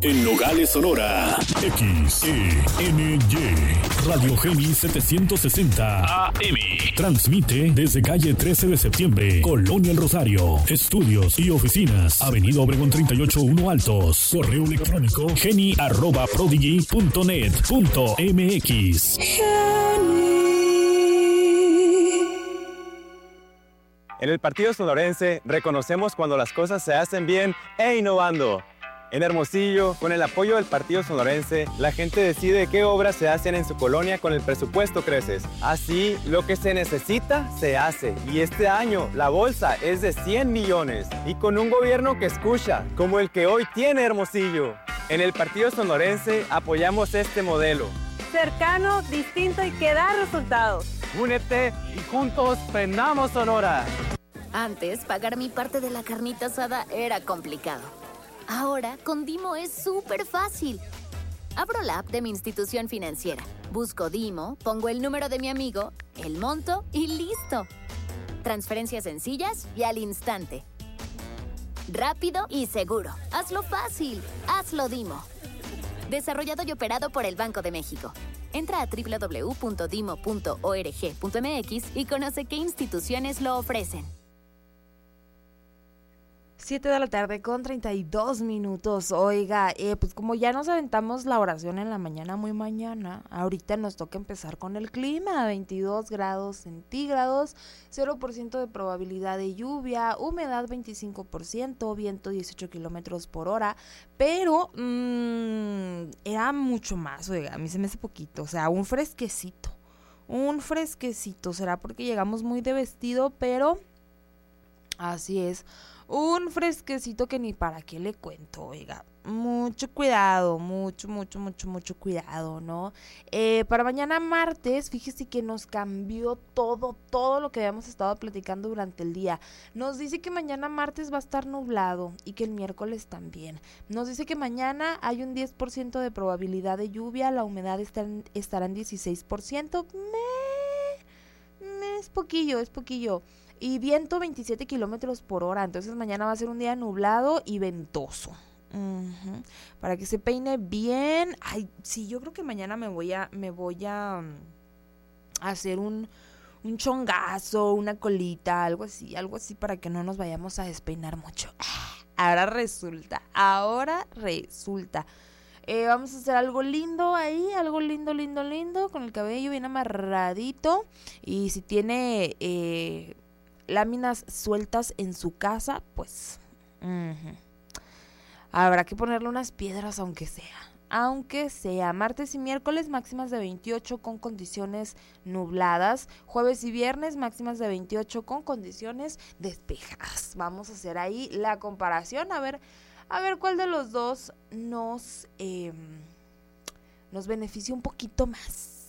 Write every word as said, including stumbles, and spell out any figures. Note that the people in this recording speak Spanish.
En Nogales, Sonora, X E N Y, Radio Geni setecientos sesenta A M. Transmite desde calle trece de septiembre, Colonia El Rosario. Estudios y oficinas, Avenida Obregón treinta y ocho uno Altos. Correo electrónico geni arroba prodigy punto net punto m x. En el Partido Sonorense reconocemos cuando las cosas se hacen bien e innovando. En Hermosillo, con el apoyo del Partido Sonorense, la gente decide qué obras se hacen en su colonia con el presupuesto Creces. Así, lo que se necesita, se hace. Y este año, la bolsa es de cien millones. Y con un gobierno que escucha, como el que hoy tiene Hermosillo. En el Partido Sonorense apoyamos este modelo. Cercano, distinto y que da resultados. Únete y juntos prendamos Sonora. Antes, pagar mi parte de la carnita asada era complicado. Ahora, con Dimo es súper fácil. Abro la app de mi institución financiera, busco Dimo, pongo el número de mi amigo, el monto y listo. Transferencias sencillas y al instante. Rápido y seguro. Hazlo fácil. Hazlo Dimo. Desarrollado y operado por el Banco de México. Entra a doble u doble u doble u punto dimo punto org punto m x y conoce qué instituciones lo ofrecen. siete de la tarde con treinta y dos minutos. Oiga, eh, pues como ya nos aventamos la oración en la mañana, muy mañana, ahorita nos toca empezar con el clima. veintidós grados centígrados, cero por ciento de probabilidad de lluvia, humedad veinticinco por ciento, viento dieciocho kilómetros por hora, pero mmm, era mucho más, oiga, a mí se me hace poquito, o sea, un fresquecito, un fresquecito, será porque llegamos muy de vestido, pero así es. Un fresquecito que ni para qué le cuento, oiga, mucho cuidado, mucho, mucho, mucho, mucho cuidado, ¿no? Eh, para mañana martes, fíjese que nos cambió todo, todo lo que habíamos estado platicando durante el día. Nos dice que mañana martes va a estar nublado y que el miércoles también. Nos dice que mañana hay un diez por ciento de probabilidad de lluvia, la humedad está en, estará en dieciséis por ciento. Me, me, es poquillo, es poquillo. Y viento veintisiete kilómetros por hora, entonces mañana va a ser un día nublado y ventoso. Uh-huh. Para que se peine bien. Ay, sí, yo creo que mañana me voy a, me voy a, um, hacer un, un chongazo, una colita, algo así, algo así para que no nos vayamos a despeinar mucho. Ahora resulta, ahora resulta. Eh, vamos a hacer algo lindo ahí, algo lindo, lindo, lindo, con el cabello bien amarradito. Y si tiene eh, láminas sueltas en su casa, pues uh-huh. habrá que ponerle unas piedras aunque sea, aunque sea. Martes y miércoles máximas de veintiocho con condiciones nubladas, jueves y viernes máximas de veintiocho con condiciones despejadas. Vamos a hacer ahí la comparación, a ver, a ver cuál de los dos nos, eh, nos beneficia un poquito más.